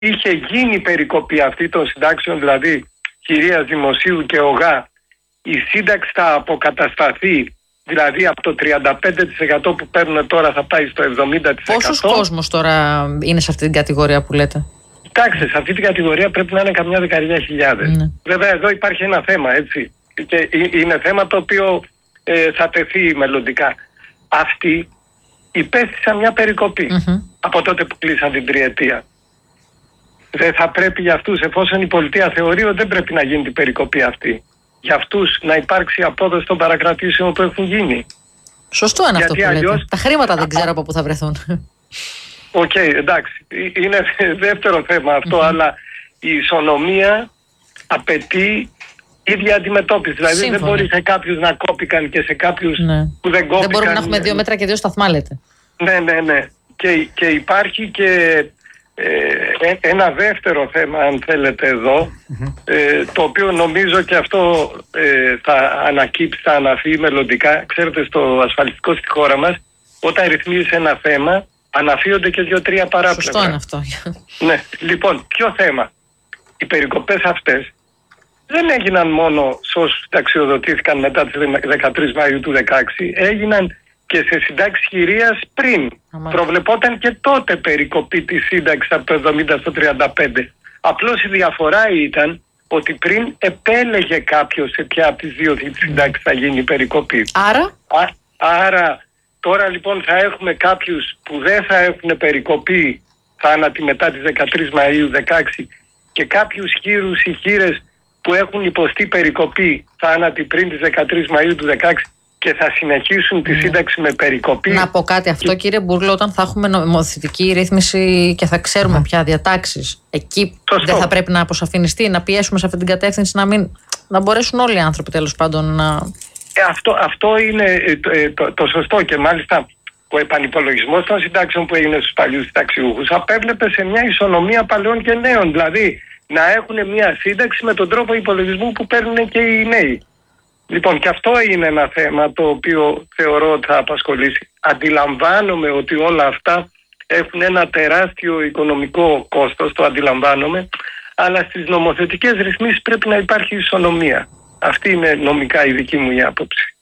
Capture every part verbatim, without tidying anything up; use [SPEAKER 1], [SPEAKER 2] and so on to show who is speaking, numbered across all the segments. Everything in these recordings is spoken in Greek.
[SPEAKER 1] είχε γίνει περικοπή αυτή των συντάξεων, δηλαδή κυρίας Δημοσίου και ΟΓΑ, η σύνταξη θα αποκατασταθεί, δηλαδή από το τριάντα πέντε τοις εκατό που παίρνουν τώρα θα πάει στο εβδομήντα τοις εκατό.
[SPEAKER 2] Πόσος κόσμος τώρα είναι σε αυτή την κατηγορία που λέτε?
[SPEAKER 1] Κοιτάξτε, σε αυτή την κατηγορία πρέπει να είναι καμιά δεκαεννιά χιλιάδες. Ναι. Βέβαια εδώ υπάρχει ένα θέμα, έτσι. Και είναι θέμα το οποίο ε, θα τεθεί μελλοντικά. Αυτοί υπέστησαν μια περικοπή mm-hmm. από τότε που κλείσαν την τριετία. Δεν θα πρέπει για αυτούς, εφόσον η πολιτεία θεωρεί ότι δεν πρέπει να γίνει την περικοπή αυτή, για αυτούς να υπάρξει απόδοση των παρακρατήσεων που έχουν γίνει.
[SPEAKER 2] Σωστό είναι. Γιατί αυτό που αλλιώς... λέτε. Τα χρήματα δεν ξέρω από πού θα βρεθούν.
[SPEAKER 1] Οκ, okay, εντάξει. Είναι δεύτερο θέμα αυτό, mm-hmm. αλλά η ισονομία απαιτεί ίδια αντιμετώπιση. Δηλαδή Σύμφωνα. δεν μπορεί σε κάποιους να κόπηκαν και σε κάποιους ναι. που δεν κόπηκαν.
[SPEAKER 2] Δεν μπορούμε να έχουμε δύο μέτρα και δύο σταθμά, λέτε.
[SPEAKER 1] Ναι, ναι, ναι. Και, και υπάρχει και ε, ένα δεύτερο θέμα, αν θέλετε εδώ, mm-hmm. ε, το οποίο νομίζω και αυτό ε, θα ανακύψει, θα αναφύγει μελλοντικά. Ξέρετε, στο ασφαλιστικό στη χώρα μας, όταν ρυθμίζεις ένα θέμα, αναφύονται και δύο-τρία παράπλευρα.
[SPEAKER 2] Σωστό είναι αυτό.
[SPEAKER 1] Ναι, λοιπόν, ποιο θέμα? Οι περικοπές αυτές δεν έγιναν μόνο σε όσους συνταξιοδοτήθηκαν μετά τις δεκατρείς Μαΐου του δεκαέξι, έγιναν και σε συντάξεις χειρίας πριν. Αμά. Προβλεπόταν και τότε περικοπή της σύνταξης από το εβδομήντα στο τριάντα πέντε. Απλώς η διαφορά ήταν ότι πριν επέλεγε κάποιος σε ποια από τις δύο συντάξεις θα γίνει η περικοπή.
[SPEAKER 2] Άρα?
[SPEAKER 1] Α, άρα τώρα λοιπόν θα έχουμε κάποιους που δεν θα έχουν περικοπή θάνατη μετά τις δεκατρείς Μαΐου δεκαέξι και κάποιους χείρους ή χείρες που έχουν υποστεί περικοπή θάνατη πριν τις δεκατρείς Μαΐου του δεκαέξι και θα συνεχίσουν τη σύνταξη με περικοπή.
[SPEAKER 2] Να πω κάτι, αυτό και... κύριε Μπούρλο, όταν θα έχουμε νομοθετική ρύθμιση και θα ξέρουμε mm. πια διατάξεις, εκεί Σωστό. δεν θα πρέπει να αποσαφινιστεί, να πιέσουμε σε αυτή την κατεύθυνση, να, μην... να μπορέσουν όλοι οι άνθρωποι τέλος πάντων να...
[SPEAKER 1] Ε, αυτό, αυτό είναι ε, το, ε, το, το σωστό και μάλιστα ο επανυπολογισμός των συντάξεων που έγινε στους παλιούς συνταξιούχους απέβλεπε σε μια ισονομία παλαιών και νέων, δηλαδή να έχουν μια σύνταξη με τον τρόπο υπολογισμού που παίρνουν και οι νέοι. Λοιπόν, και αυτό είναι ένα θέμα το οποίο θεωρώ ότι θα απασχολήσει. Αντιλαμβάνομαι ότι όλα αυτά έχουν ένα τεράστιο οικονομικό κόστος, το αντιλαμβάνομαι, αλλά στις νομοθετικές ρυθμίσεις πρέπει να υπάρχει ισονομία. Αυτή είναι νομικά η δική μου η άποψη.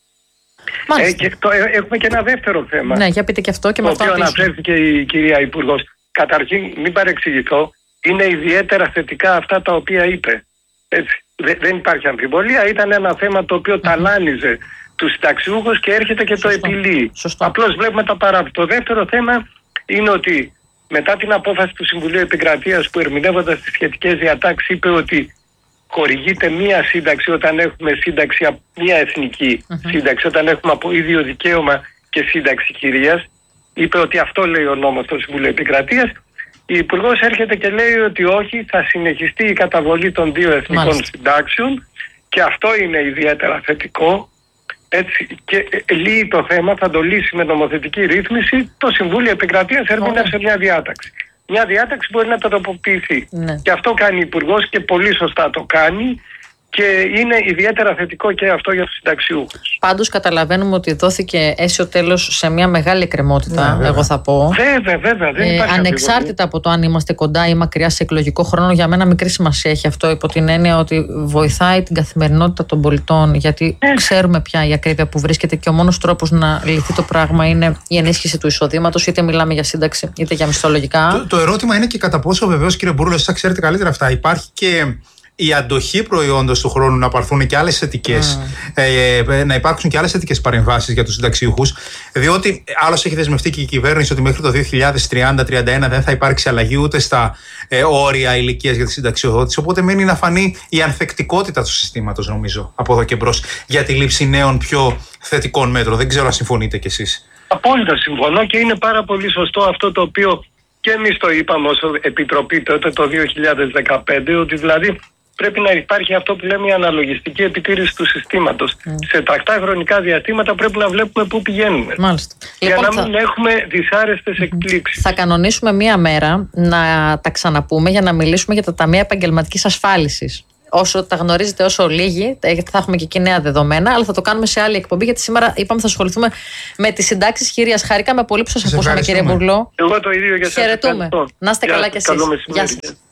[SPEAKER 1] Ε, και το, ε, έχουμε και ένα δεύτερο θέμα.
[SPEAKER 2] Ναι, για πείτε και αυτό και με αυτό. Το οποίο
[SPEAKER 1] αναφέρθηκε η κυρία Υπουργός. Καταρχήν, μην παρεξηγηθώ, είναι ιδιαίτερα θετικά αυτά τα οποία είπε. Έτσι. Δε, δεν υπάρχει αμφιβολία. Ήταν ένα θέμα το οποίο mm-hmm. ταλάνιζε τους συνταξιούχους και έρχεται και Σωστό. το επιλύει. Σωστό. Απλώς βλέπουμε τα παράπλευρα. Το δεύτερο θέμα είναι ότι μετά την απόφαση του Συμβουλίου Επικρατείας που ερμηνεύοντας τις σχετικές διατάξεις είπε ότι χορηγείται μία σύνταξη όταν έχουμε σύνταξη, μία εθνική mm-hmm. σύνταξη, όταν έχουμε από ίδιο δικαίωμα και σύνταξη χειρίας. Είπε ότι αυτό λέει ο νόμος του Συμβουλίου Επικρατείας. Η Υπουργός έρχεται και λέει ότι όχι, θα συνεχιστεί η καταβολή των δύο εθνικών Μάλιστα. συντάξεων και αυτό είναι ιδιαίτερα θετικό. Έτσι, και λύει το θέμα, θα το λύσει με νομοθετική ρύθμιση. Το Συμβούλιο Επικρατείας ερμήνευσε μια διάταξη. Μια διάταξη μπορεί να τροποποιηθεί. Ναι. Και αυτό κάνει η Υπουργός και πολύ σωστά το κάνει. Και είναι ιδιαίτερα θετικό και αυτό για τους συνταξιούχους.
[SPEAKER 2] Πάντως καταλαβαίνουμε ότι δόθηκε αίσιο τέλος σε μια μεγάλη εκκρεμότητα, ναι, εγώ θα πω.
[SPEAKER 1] Βέβαια, βέβαια. Δεν
[SPEAKER 2] ε, ανεξάρτητα αμφιβολία. Από το αν είμαστε κοντά ή μακριά σε εκλογικό χρόνο, για μένα μικρή σημασία έχει αυτό, υπό την έννοια ότι βοηθάει την καθημερινότητα των πολιτών. Γιατί ε. ξέρουμε πια η ακρίβεια που βρίσκεται και ο μόνος τρόπος να λυθεί το πράγμα είναι η ενίσχυση του εισοδήματος, είτε μιλάμε για σύνταξη είτε για μισθολογικά.
[SPEAKER 3] Το, το ερώτημα είναι και κατά πόσο βεβαίως, κύριε Μπούρλο, εσείς τα ξέρετε καλύτερα αυτά. Υπάρχει και η αντοχή προϊόντος του χρόνου να πάρθουν και άλλες θετικές, mm. ε, να υπάρξουν και άλλες θετικές παρεμβάσεις για τους συνταξιούχους. Διότι άλλως έχει δεσμευτεί και η κυβέρνηση ότι μέχρι το δύο χιλιάδες τριάντα τριάντα ένα δεν θα υπάρξει αλλαγή ούτε στα ε, όρια ηλικίας για τη συνταξιοδότηση. Οπότε μένει να φανεί η ανθεκτικότητα του συστήματος, νομίζω, από εδώ και μπρος, για τη λήψη νέων πιο θετικών μέτρων. Δεν ξέρω αν συμφωνείτε κι εσείς.
[SPEAKER 1] Απόλυτα συμφωνώ και είναι πάρα πολύ σωστό αυτό το οποίο και εμείς το είπαμε ως Επιτροπή τότε το δύο χιλιάδες δεκαπέντε, ότι δηλαδή πρέπει να υπάρχει αυτό που λέμε η αναλογιστική επιτήρηση του συστήματος. Mm. Σε τακτά χρονικά διαστήματα πρέπει να βλέπουμε πού πηγαίνουμε.
[SPEAKER 2] Μάλιστα.
[SPEAKER 1] Για λοιπόν, να μην θα... έχουμε δυσάρεστες mm-hmm. εκπλήξεις.
[SPEAKER 2] Θα κανονίσουμε μία μέρα να τα ξαναπούμε για να μιλήσουμε για τα ταμεία επαγγελματικής ασφάλισης. όσο τα γνωρίζετε όσο λίγοι, γιατί θα έχουμε και εκεί νέα δεδομένα, αλλά θα το κάνουμε σε άλλη εκπομπή, γιατί σήμερα είπαμε θα ασχοληθούμε με τις συντάξεις χειρίας. Χαρήκαμε πολύ που σας ακούσαμε, κύριε Μπουρλό.
[SPEAKER 1] Εγώ το ίδιο για σας.
[SPEAKER 2] Χαιρετούμε. Να είστε καλά κι εσείς.
[SPEAKER 1] Καλό μεσημέρι.